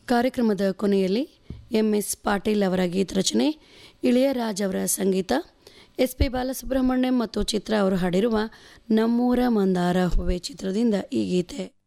ಕಾರ್ಯಕ್ರಮದ ಕೊನೆಯಲ್ಲಿ ಎಂ.ಎಸ್. ಪಾಟೀಲ್ ಅವರ ಗೀತರಚನೆ, ಇಳೆಯರಾಜ್ ಅವರ ಸಂಗೀತ, ಎಸ್.ಪಿ. ಬಾಲಸುಬ್ರಹ್ಮಣ್ಯಂ ಮತ್ತು ಚಿತ್ರ ಅವರು ಹಾಡಿರುವ ನಮ್ಮೂರ ಮಂದಾರ ಹೂವೆ ಚಿತ್ರದಿಂದ ಈ ಗೀತೆ.